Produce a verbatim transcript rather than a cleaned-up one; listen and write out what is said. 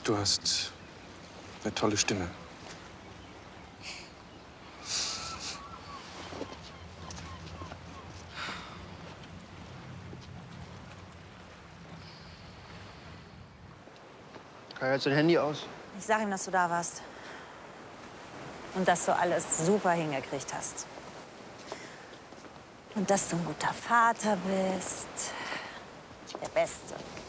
Du hast eine tolle Stimme. Kai hat sein Handy aus. Ich sag ihm, dass du da warst. Und dass du alles super hingekriegt hast. Und dass du ein guter Vater bist. Der Beste.